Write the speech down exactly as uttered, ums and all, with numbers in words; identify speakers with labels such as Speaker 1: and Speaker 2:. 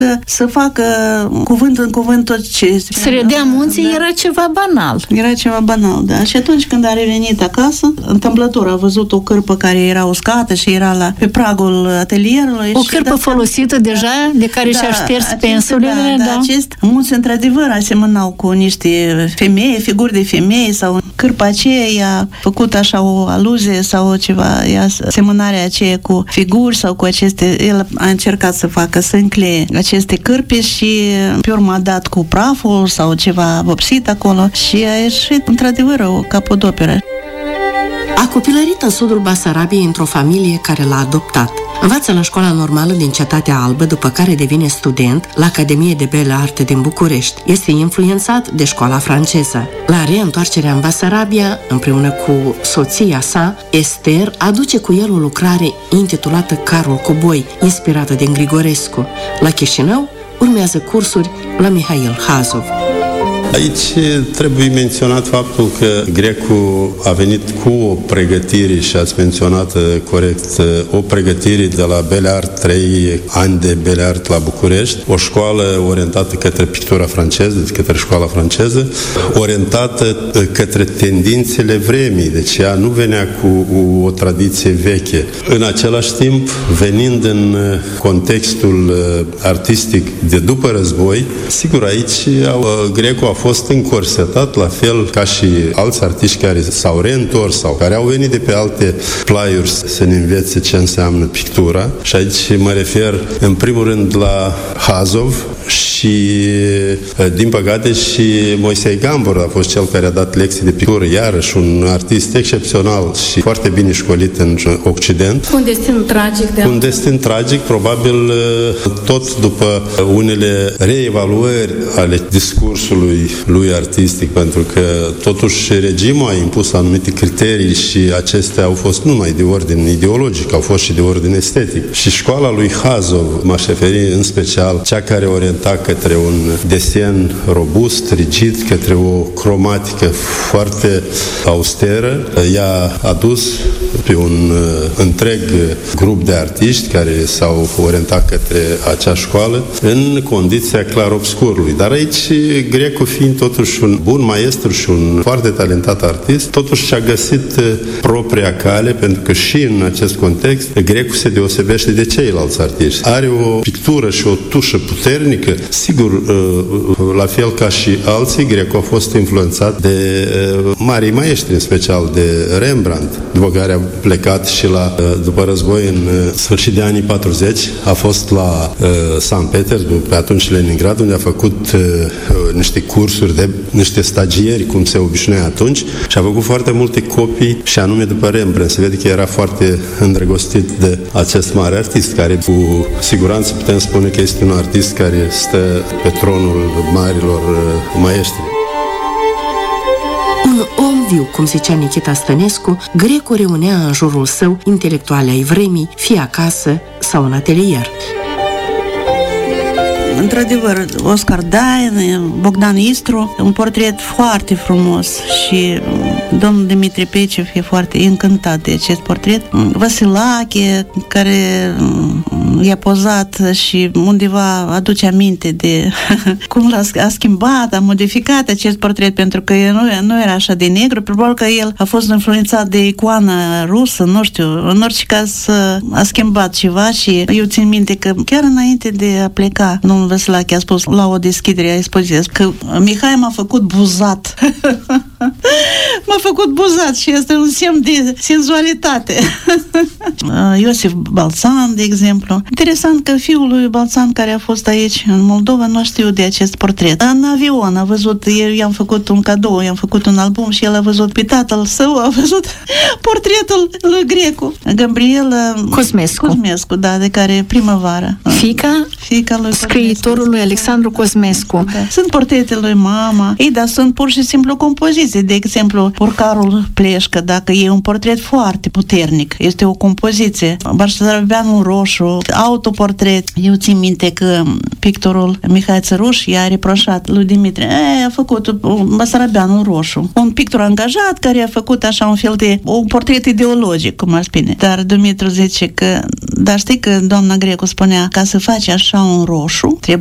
Speaker 1: să facă cuvânt în cuvânt tot ce...
Speaker 2: Să redea munții, da. Era ceva banal.
Speaker 1: Era ceva banal, da. Și atunci când a revenit acasă, întâmplător a văzut o cârpă care era uscată și era la, pe pragul atelierului.
Speaker 2: O cârpă folosită deja, de care da, și-a șters pensulele,
Speaker 1: da.
Speaker 2: da.
Speaker 1: da. Acest, mulți, într-adevăr, asemănau cu niște femei, figuri de femei sau cârpa aceea i-a făcut așa o aluzie sau ceva, i-a asemănarea aceea cu figuri sau cu aceste... El a încercat să facă, să încleie aceste cârpe și pe urmă a dat cu praful sau ceva vopsit acolo și a ieșit într-adevăr o capodoperă.
Speaker 3: A copilărit în sudul Basarabiei într-o familie care l-a adoptat. Învață la școala normală din Cetatea Albă, după care devine student la Academie de Belle Arte din București. Este influențat de școala franceză. La reîntoarcerea în Basarabia, împreună cu soția sa, Ester, aduce cu el o lucrare intitulată Carul Coboi, inspirată din Grigorescu. La Chișinău urmează cursuri la Mihail Hazov.
Speaker 4: Aici trebuie menționat faptul că Grecu a venit cu o pregătire, și ați menționat corect, o pregătire de la Belle Art, trei ani de Belle Art la București, o școală orientată către pictura franceză, către școala franceză, orientată către tendințele vremii, deci ea nu venea cu o tradiție veche. În același timp, venind în contextul artistic de după război, sigur, aici Grecu a fost încorsetat, la fel ca și alți artiști care s-au reîntors sau care au venit de pe alte plaiuri să ne învețe ce înseamnă pictura. Și aici mă refer în primul rând la Hazov și, din păcate, și Moisei Gambor a fost cel care a dat lecții de pictură, iarăși un artist excepțional și foarte bine școlit în Occident.
Speaker 2: Un destin tragic. De
Speaker 4: un destin tragic, probabil tot după unele reevaluări ale discursului lui artistic, pentru că totuși regimul a impus anumite criterii și acestea au fost nu numai de ordine ideologic, au fost și de ordine estetic. Și școala lui Hazov, m-aș referi în special, cea care orienta către un desen robust, rigid, către o cromatică foarte austeră, i-a adus pe un întreg grup de artiști care s-au orientat către acea școală în condiția clar-obscurului. Dar aici Grecu, fiind totuși un bun maestru și un foarte talentat artist, totuși și-a găsit propria cale, pentru că și în acest context Grecu se deosebește de ceilalți artiști. Are o pictură și o tușă puternică. Sigur, la fel ca și alții, Grecu a fost influențat de mari maestri, în special de Rembrandt, după care a plecat și la, după război, în sfârșit de anii patruzeci, a fost la Sankt Petersburg, pe atunci Leningrad, unde a făcut niște cursuri de niște stagieri, cum se obișnuia atunci, și a făcut foarte multe copii, și anume după Rembrandt. Se vede că era foarte îndrăgostit de acest mare artist, care cu siguranță putem spune că este un artist care stă pe tronul marilor maestri.
Speaker 3: Un om viu, cum zicea Nichita Stănescu, Grecu reunea în jurul său intelectuali ai vremii, fie acasă sau în atelier.
Speaker 1: Într-adevăr, Oscar Dain, Bogdan Istru, un portret foarte frumos și domnul Dimitrie Pecev e foarte încântat de acest portret. Vasilache, care i-a pozat și undeva aduce aminte de cum l-a a schimbat, a modificat acest portret, pentru că nu, nu era așa de negru, probabil că el a fost influențat de icoana rusă, nu știu, în orice caz a schimbat ceva și eu țin minte că chiar înainte de a pleca, domnul Vasilache a spus la o deschidere a expoziției că Mihai m-a făcut buzat. M-a făcut buzat și este un semn de senzualitate. Iosif Balțan, de exemplu. Interesant că fiul lui Balțan, care a fost aici în Moldova, nu știu de acest portret. În avion a văzut, eu i-am făcut un cadou, i-am făcut un album și el a văzut pe tatăl său, a văzut portretul lui Grecu. Gabriela
Speaker 2: Cosmescu.
Speaker 1: Cosmescu, da, de care primăvară.
Speaker 2: Fica,
Speaker 1: Fica lui
Speaker 2: scriitorul lui Alexandru Cosmescu.
Speaker 1: Da. Sunt portretele lui mama. Ei, dar sunt pur și simplu compoziții. compoziție, de exemplu, Porcarul Pleșcă, dacă e un portret foarte puternic, este o compoziție. Basarabianul Roșu, autoportret. Eu țin minte că pictorul Mihai Țăruș i-a reproșat lui Dimitrie, e, a făcut Basarabianul Roșu. Un pictor angajat care a făcut așa un fel de un portret ideologic, cum ar spune. Dar Dumitru zice că, dar știi că doamna Grecu spunea, ca să faci așa un roșu, trebuie